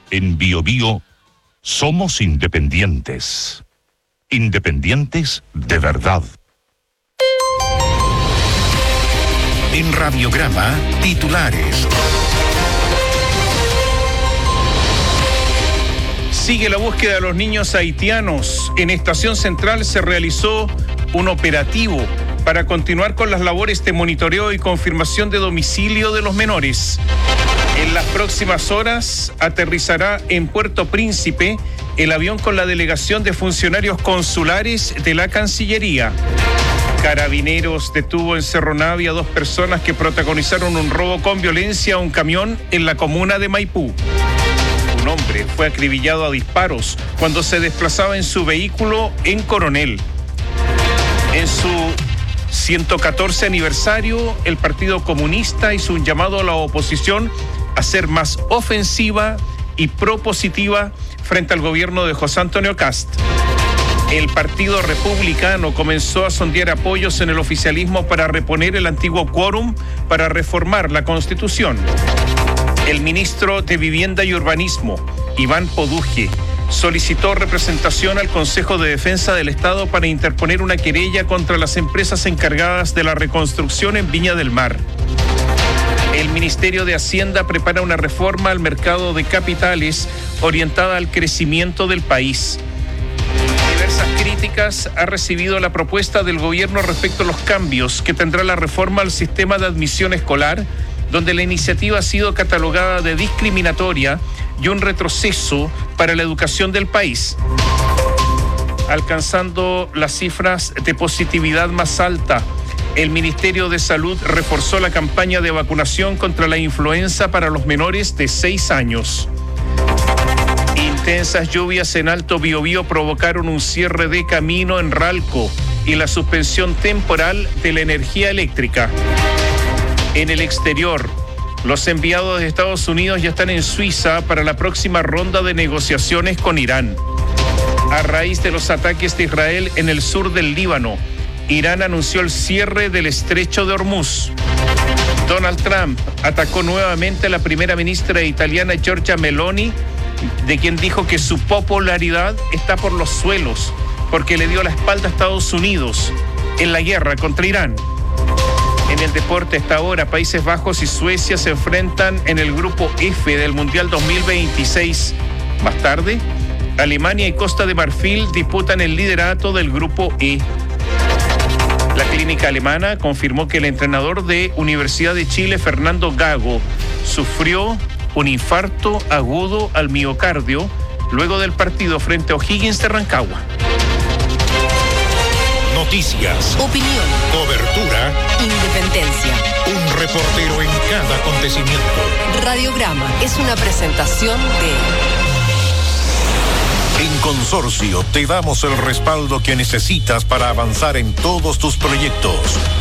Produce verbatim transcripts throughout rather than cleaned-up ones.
En Bio Bio somos independientes. Independientes de verdad. En Radiograma, titulares. Sigue la búsqueda de los niños haitianos. En Estación Central se realizó un operativo para continuar con las labores de monitoreo y confirmación de domicilio de los menores. En las próximas horas aterrizará en Puerto Príncipe el avión con la delegación de funcionarios consulares de la Cancillería. Carabineros detuvo en Cerro Navia a dos personas que protagonizaron un robo con violencia a un camión en la comuna de Maipú. Un hombre fue acribillado a disparos cuando se desplazaba en su vehículo en Coronel. En su ciento catorce aniversario, el Partido Comunista hizo un llamado a la oposición a ser más ofensiva y propositiva frente al gobierno de José Antonio Kast. El Partido Republicano comenzó a sondear apoyos en el oficialismo para reponer el antiguo quórum para reformar la Constitución. El ministro de Vivienda y Urbanismo, Iván Poduje, solicitó representación al Consejo de Defensa del Estado para interponer una querella contra las empresas encargadas de la reconstrucción en Viña del Mar. El Ministerio de Hacienda prepara una reforma al mercado de capitales orientada al crecimiento del país. Diversas críticas ha recibido la propuesta del gobierno respecto a los cambios que tendrá la reforma al sistema de admisión escolar, donde la iniciativa ha sido catalogada de discriminatoria y un retroceso para la educación del país, alcanzando las cifras de positividad más alta. El Ministerio de Salud reforzó la campaña de vacunación contra la influenza para los menores de seis años. Intensas lluvias en Alto Biobío provocaron un cierre de camino en Ralco y la suspensión temporal de la energía eléctrica. En el exterior, los enviados de Estados Unidos ya están en Suiza para la próxima ronda de negociaciones con Irán. A raíz de los ataques de Israel en el sur del Líbano, Irán anunció el cierre del estrecho de Hormuz. Donald Trump atacó nuevamente a la primera ministra italiana Giorgia Meloni, de quien dijo que su popularidad está por los suelos porque le dio la espalda a Estados Unidos en la guerra contra Irán. En el deporte, hasta ahora, Países Bajos y Suecia se enfrentan en el grupo F del Mundial dos mil veintiséis. Más tarde, Alemania y Costa de Marfil disputan el liderato del grupo E. La clínica alemana confirmó que el entrenador de Universidad de Chile, Fernando Gago, sufrió un infarto agudo al miocardio luego del partido frente a O'Higgins de Rancagua. Noticias, opinión, cobertura, independencia. Un reportero en cada acontecimiento. Radiograma es una presentación de... En Consorcio te damos el respaldo que necesitas para avanzar en todos tus proyectos.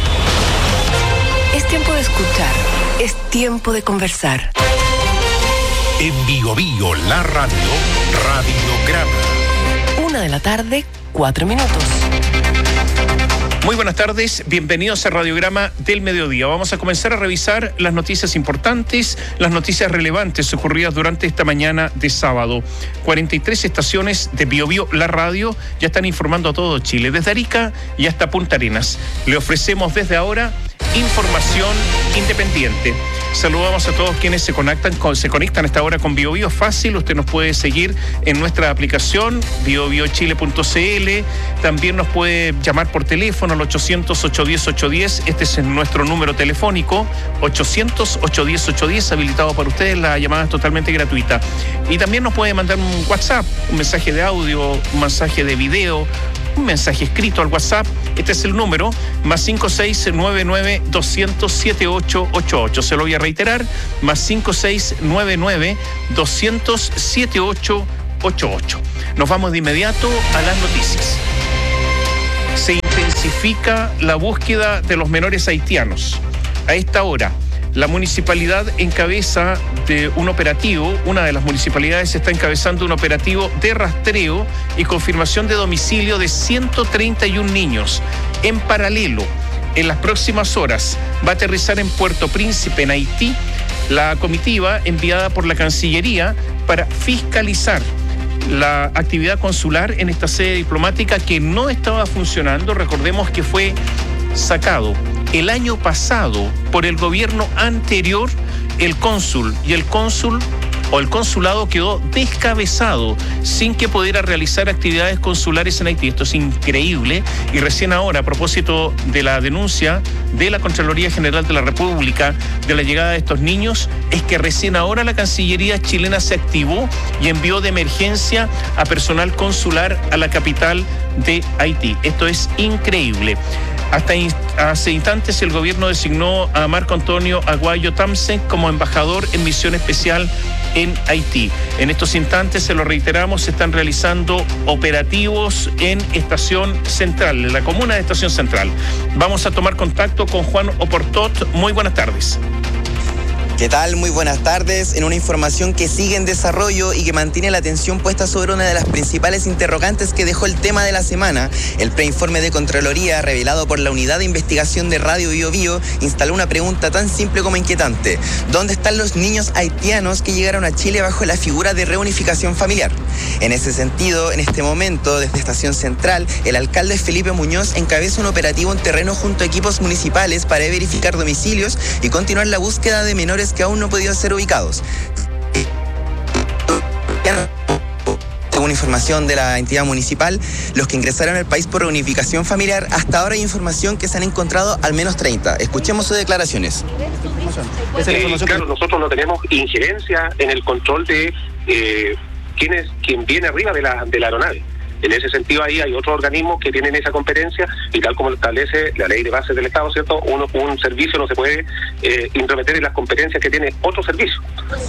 Es tiempo de escuchar, es tiempo de conversar. En Bio Bio, la radio, Radiograma. Una de la tarde, cuatro minutos. Muy buenas tardes, bienvenidos a Radiograma del Mediodía. Vamos a comenzar a revisar las noticias importantes, las noticias relevantes ocurridas durante esta mañana de sábado. cuarenta y tres estaciones de Bio Bio, la radio, ya están informando a todo Chile, desde Arica y hasta Punta Arenas. Le ofrecemos desde ahora información independiente. Saludamos a todos quienes se conectan, se conectan a esta hora con Bio Bio. Fácil, usted nos puede seguir en nuestra aplicación bio bio chile punto c l. También nos puede llamar por teléfono al ochocientos, ochocientos diez, ochocientos diez. Este es nuestro número telefónico, ochocientos, ochocientos diez, ochocientos diez, habilitado para ustedes. La llamada es totalmente gratuita. Y también nos puede mandar un WhatsApp, un mensaje de audio, un mensaje de video, un mensaje escrito al WhatsApp. Este es el número, más cinco seis nueve nueve, doscientos, setenta y ocho ochenta y ocho. Se lo voy a reiterar, más cinco seis nueve nueve, doscientos, setenta y ocho ochenta y ocho. Nos vamos de inmediato a las noticias. Se intensifica la búsqueda de los menores haitianos. A esta hora, la municipalidad encabeza de un operativo, una de las municipalidades está encabezando un operativo de rastreo y confirmación de domicilio de ciento treinta y uno niños. En paralelo, en las próximas horas, va a aterrizar en Puerto Príncipe, en Haití, la comitiva enviada por la Cancillería para fiscalizar la actividad consular en esta sede diplomática que no estaba funcionando. Recordemos que fue sacado el año pasado por el gobierno anterior el cónsul, y el cónsul o el consulado quedó descabezado sin que pudiera realizar actividades consulares en Haití. Esto es increíble, y recién ahora, a propósito de la denuncia de la Contraloría General de la República de la llegada de estos niños, es que recién ahora la Cancillería chilena se activó y envió de emergencia a personal consular a la capital de Haití. Esto es increíble. Hasta in- hace instantes el gobierno designó a Marco Antonio Aguayo Tamsen como embajador en misión especial en Haití. En estos instantes, se lo reiteramos, se están realizando operativos en Estación Central, en la comuna de Estación Central. Vamos a tomar contacto con Juan Oportot. Muy buenas tardes. ¿Qué tal? Muy buenas tardes. En una información que sigue en desarrollo y que mantiene la atención puesta sobre una de las principales interrogantes que dejó el tema de la semana, el preinforme de Contraloría revelado por la Unidad de Investigación de Radio Bio Bio instaló una pregunta tan simple como inquietante. ¿Dónde están los niños haitianos que llegaron a Chile bajo la figura de reunificación familiar? En ese sentido, en este momento, desde Estación Central, el alcalde Felipe Muñoz encabeza un operativo en terreno junto a equipos municipales para verificar domicilios y continuar la búsqueda de menores que aún no han podido ser ubicados. Según información de la entidad municipal, los que ingresaron al país por reunificación familiar, hasta ahora hay información que se han encontrado al menos treinta. Escuchemos sus declaraciones. Eh, claro, nosotros no tenemos injerencia en el control de eh, quién es quien viene arriba de la, de la aeronave. En ese sentido, ahí hay otros organismos que tienen esa competencia, y tal como lo establece la ley de bases del Estado, ¿cierto? Uno, un servicio no se puede eh, intrometer en las competencias que tiene otro servicio.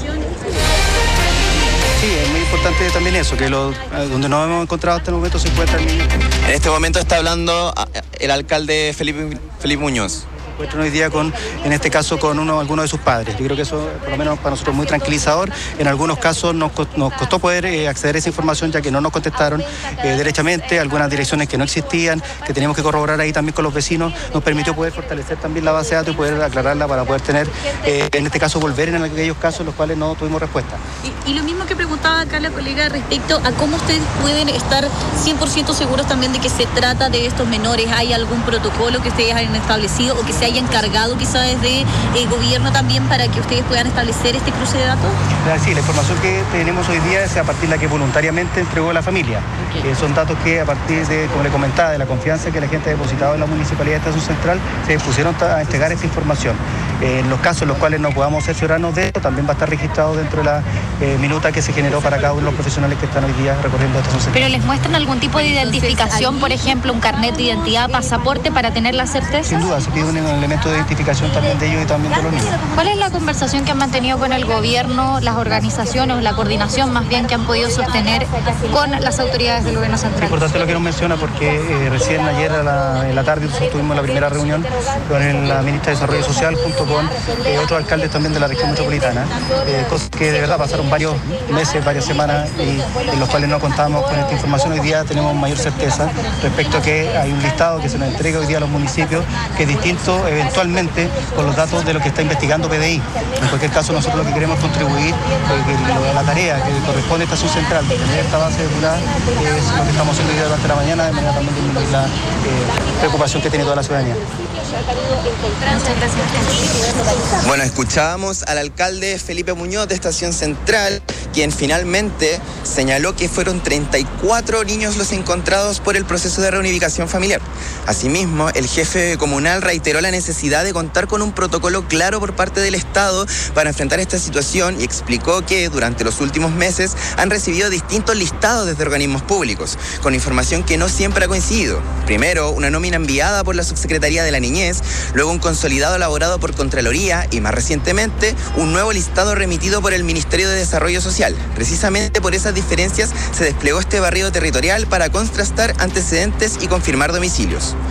Sí, es muy importante también eso, que lo, donde nos hemos encontrado hasta el momento se encuentra el niño. En este momento está hablando el alcalde Felipe, Felipe Muñoz. Se encuentran hoy día con, en este caso, con uno, alguno de sus padres. Yo creo que eso, por lo menos para nosotros, es muy tranquilizador. En algunos casos nos, nos costó poder eh, acceder a esa información, ya que no nos contestaron eh, derechamente, algunas direcciones que no existían, que teníamos que corroborar ahí también con los vecinos. Nos permitió poder fortalecer también la base de datos y poder aclararla para poder tener, eh, en este caso, volver en aquellos casos en los cuales no tuvimos respuesta. Y, y lo mismo que preguntaba acá la colega respecto a cómo ustedes pueden estar cien por ciento seguros también de que se trata de estos menores. ¿Hay algún protocolo que ustedes hayan establecido o que se haya encargado quizá desde el gobierno también para que ustedes puedan establecer este cruce de datos? Sí, la información que tenemos hoy día es a partir de la que voluntariamente entregó la familia. Okay. Eh, son datos que a partir de, como le comentaba, de la confianza que la gente ha depositado en la Municipalidad de Estación Central, se dispusieron a entregar esta información. Eh, en los casos en los cuales no podamos cerciorarnos de esto, también va a estar registrado dentro de la eh, minuta que se generó para cada uno de los profesionales que están hoy día recorriendo Estación Central. ¿Pero les muestran algún tipo de identificación, por ejemplo, un carnet de identidad, pasaporte, para tener la certeza? Sin duda, se pide un elemento de identificación también de ellos y también de los niños. ¿Cuál es la conversación que han mantenido con el gobierno, las organizaciones, o la coordinación más bien que han podido sostener con las autoridades del gobierno central? Es importante lo que nos menciona, porque eh, recién ayer a la, en la tarde nosotros tuvimos la primera reunión con el, la ministra de Desarrollo Social junto con eh, otros alcaldes también de la región metropolitana, eh, cosas que de verdad pasaron varios meses, varias semanas, y en los cuales no contábamos con esta información. Hoy día tenemos mayor certeza respecto a que hay un listado que se nos entrega hoy día a los municipios, que es distinto eventualmente con los datos de lo que está investigando P D I. En cualquier caso, nosotros lo que queremos contribuir, eh, la tarea que corresponde a Estación Central de tener esta base de datos, es lo que estamos haciendo hoy día durante la mañana, de manera también de disminuir la eh, preocupación que tiene toda la ciudadanía. Bueno, escuchábamos al alcalde Felipe Muñoz de Estación Central, quien finalmente señaló que fueron treinta y cuatro niños los encontrados por el proceso de reunificación familiar. Asimismo, el jefe comunal reiteró la necesidad de contar con un protocolo claro por parte del Estado para enfrentar esta situación, y explicó que durante los últimos meses han recibido distintos listados desde organismos públicos, con información que no siempre ha coincidido. Primero, una nómina enviada por la Subsecretaría de la Niñez, luego un consolidado elaborado por Contraloría y, más recientemente, un nuevo listado remitido por el Ministerio de Desarrollo Social. Precisamente por esas diferencias se desplegó este barrido territorial para contrastar antecedentes y confirmar domicilios.